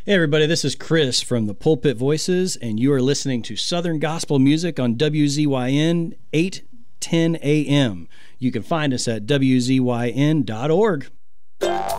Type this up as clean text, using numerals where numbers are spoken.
Hey everybody, this is Chris from the Pulpit Voices, and you are listening to Southern Gospel Music on WZYN 810 AM. You can find us at WZYN.org.